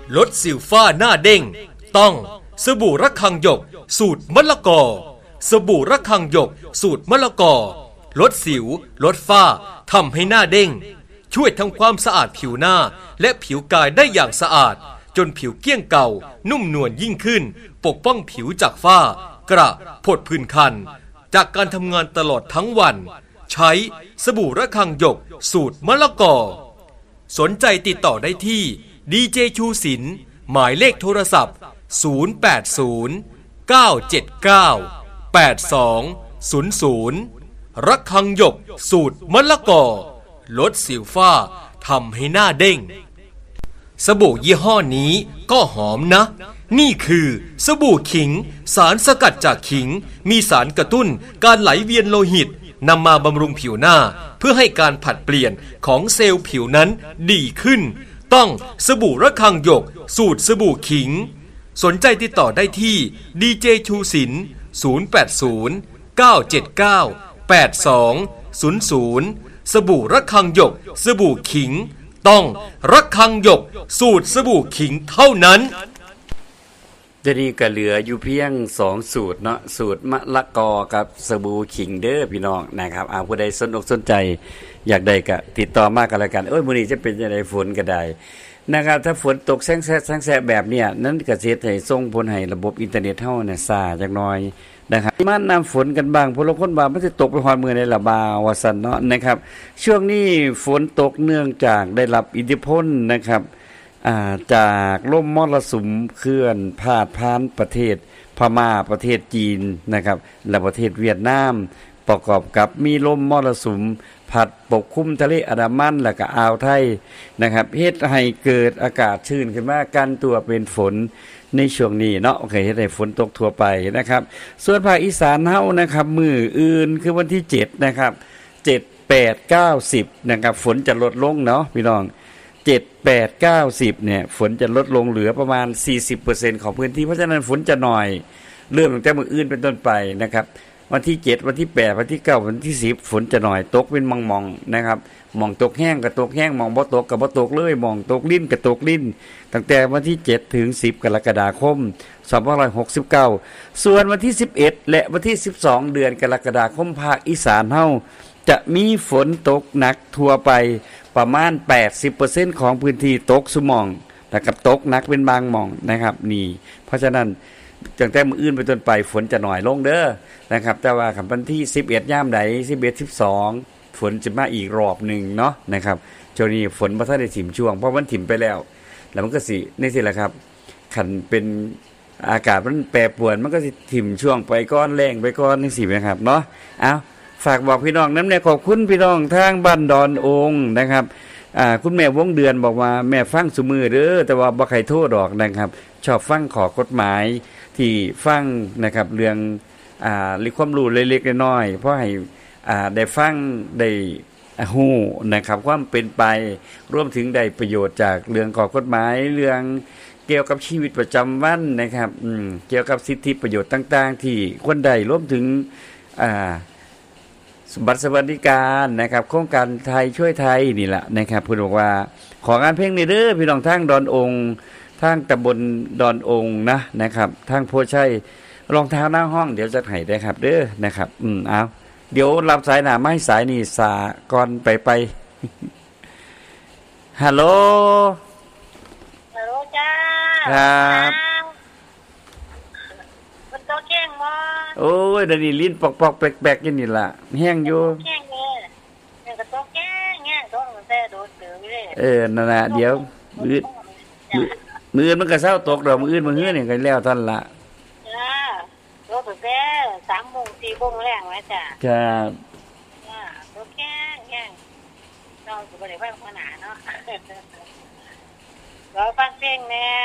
ลดสิวฝ้าหน้าเด้งต้องสบู่ระฆังหยกสูตรมะละกอสบู่ระฆังหยกสูตรมะละกอลดสิวลดฝ้าทำให้หน้าเด้งช่วยทำความสะอาดผิวหน้าและผิวกายได้อย่างสะอาดจนผิวเกลี้ยงเก่านุ่มนวลยิ่งขึ้นปกป้องผิวจากฝ้ากระผดผื่นคันจากการทำงานตลอดทั้งวันใช้สบู่ระฆังหยกสูตรมะละกอสนใจติดต่อได้ที่ดีเจชูศิลป์หมายเลขโทรศัพท์080 979 8200ระฆังหยกสูตรมะละกอลดสิวฝ้าทำให้หน้าเด้งสบู่ยี่ห้อนี้ก็หอมนะนี่คือสบู่ขิงสารสกัดจากขิงมีสารกระตุ้นการไหลเวียนโลหิตนำมาบำรุงผิวหน้าเพื่อให้การผัดเปลี่ยนของเซลล์ผิวนั้นดีขึ้นต้องสบู่ระฆังหยกสูตรสบู่ขิงสนใจติดต่อได้ที่ดีเจชูศิลป์080 979 8200สบู่ระฆังหยกสบู่ขิงต้องระฆังหยกสูตรสบู่ขิงเท่านั้นจะนี่ก็เหลืออยู่เพียง2สูตรเนาะสูตรมะละกอกับสบู่ขิงเด้อพี่น้องนะครับผู้ใดสนอกสนใจอยากได้ก็ติดต่อมากันแล้วกันมื้อนี้จะเป็นจังได๋ฝนก็ได้นะครับถ้าฝนตกแซงๆแบบเนี้ยนั้นก็สิให้ส่งผลให้ระบบอินเทอร์เน็ตเฮาเนี่ยช้าจักหน่อยนะครับมาน้ำฝนกันบ้างพวกเราคนว่ามันสิตกไปฮอดมื้อใดล่ะบ่าวว่าซั่นเนาะนะครับช่วงนี้ฝนตกเนื่องจากได้รับอิทธิพลนะครับจากลมมรสุมเคลื่อนพาดผ่านประเทศพม่าประเทศจีนนะครับและประเทศเวียดนามประกอบกับมีลมมรสุมพัดปกคลุมทะเลอันดามันและก็อ่าวไทยนะครับเฮ็ดให้เกิดอากาศชื้นขึ้นมากันตัวเป็นฝนในช่วงนี้เนาะโอเคเฮ็ดให้ฝนตกทั่วไปนะครับส่วนภาคอีสานเฮานะครับมื้ออื่นคือวันที่7นะครับ7 8 9 10นะครับฝนจะลดลงเนาะพี่น้อง7 8 9 10เนี่ยฝนจะลดลงเหลือประมาณ 40% ของพื้นที่เพราะฉะนั้นฝนจะน้อยเริ่มตั้งแต่มื้ออื่นเป็นต้นไปนะครับวันที่7วันที่8วันที่9วันที่10ฝนจะน้อยตกเป็นมองๆนะครับมองตกแห้งก็ตกแห้งมองบ่ตกก็บ่ตกเลยมองตกลิ้นก็ตกลิ้นตั้งแต่วันที่7ถึง10กรกฎาคม2569ส่วนวันที่11และวันที่12เดือนกรกฎาคมภาคอีสานเฮาจะมีฝนตกหนักทั่วไปประมาณ 80% ของพื้นที่ตกซุหม่องแล้วก็ตกหนักเป็นบางหม่องนะครับนี่เพราะฉะนั้นตั้งแต่มื้ออื่นไปต้นไปฝนจะน้อยลงเด้อนะครับแต่ว่าวันที่11ยามใด11 12ฝนจะมาอีกรอบนึงเนาะนะครับช่วงนี้ฝนบ่ทันได้ถิ่มช่วงเพราะมันถิ่มไปแล้วมันก็สินี่สิแหละครับคันเป็นอากาศมันแปรปรวนมันก็สิถิ่มช่วงไปก่อนแรงไปก่อนจังซี่นะครับเนาะฝากบอกพี่น้องนำแน่ขอบคุณพี่น้องทางบ้านดอนองค์นะครับคุณแม่วงเดือนบอกว่าแม่ฟังซุมื้อเด้อแต่ว่าบ่ใครโทรดอกนะครับชอบฟังขอกฎหมายที่ฟังนะครับเรื่องความรู้เล็กๆน้อยๆเพราะให้ได้ฟังได้ฮู้นะครับความเป็นไปรวมถึงได้ประโยชน์จากเรื่องข้อกฎหมายเรื่องเกี่ยวกับชีวิตประจำวันนะครับเกี่ยวกับสิทธิประโยชน์ต่างๆที่คนใดรวมถึงบัตรสวัสดิการนะครับโครงการไทยช่วยไทยนี่แหละนะครับเพิ่นบอกว่าของานเพลงนี่เด้อพี่น้องทางดอนองค์ทางตำบลดอนองค์นะครับทางโพชัยรองเท้าหน้าห้องเดี๋ยวจะให้ได้ครับเด้อนะครับเอาเดี๋ยวรับสายหน้าไม้สายนี่สาก่อนไปฮัลโหลฮัลโหลจ้าครับมันโตแข้งบ่โอ้ยเดี๋ยวนี้ลิ้นปอกๆแปลกๆอย่างนี้ล่ะแห้งอยู่แข้งเนี่ยก็โตแข้งแห้งโตแต่โดนตื่นเลยนั่นน่ะเดี๋ยวมื้อมันก็เช้าตกดอกมื้อมื้อนี่ก็แล้วท่านละจ้าโตแต่3 โมง 4 โมงแรงไว้จ้าครับโตแข้งเราสิบ่ได้ฟังปัญหาเนาะเราฟังเพลงแน่